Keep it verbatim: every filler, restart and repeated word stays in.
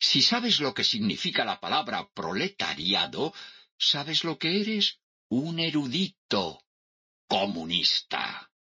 Si sabes lo que significa la palabra proletariado, sabes lo que eres: un erudito comunista.